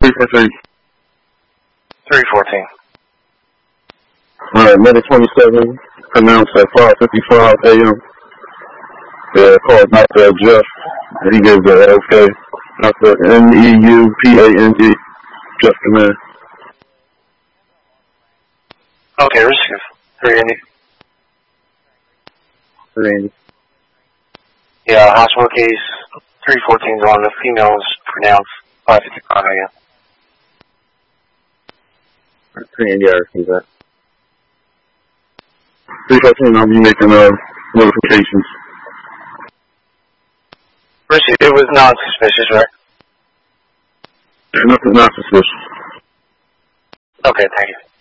314. 314. Alright, medic 27, announced at 5:55 a.m. The call Dr. Jeff, and he gave the okay. Dr. Neupang, Jeff command. Okay, receive. 380. 380. Yeah, hospital case 314 is on. The female is pronounced 5:55 a.m. 380, I receive that. 314, I'll be making notifications. Receive. It was non-suspicious, right? Nothing not suspicious. Okay, thank you.